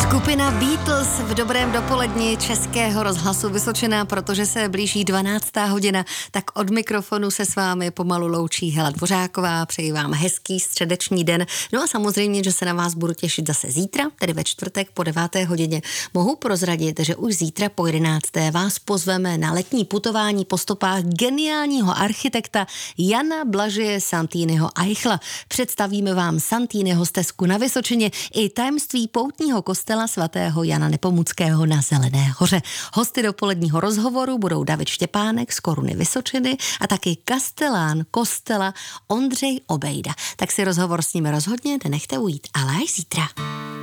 Skupina Beatles v dobrém dopoledni Českého rozhlasu Vysočina, protože se blíží 12. hodina, tak od mikrofonu se s vámi pomalu loučí Hela Dvořáková. Přeji vám hezký středeční den. No a samozřejmě, že se na vás budu těšit zase zítra, tedy ve čtvrtek po 9. hodině. Mohu prozradit, že už zítra po 11. vás pozveme na letní putování po stopách geniálního architekta Jana Blažeje Santiniho Eichla. Představíme vám Santiniho stezku na Vysočině i tajemství poutního kostela svatého Jana Nepomuckého na Zelené hoře. Hosty dopoledního rozhovoru budou David Štěpánek z Koruny Vysočiny a taky kastelán kostela Ondřej Obejda. Tak si rozhovor s nimi rozhodně nenechte ujít, ale až zítra.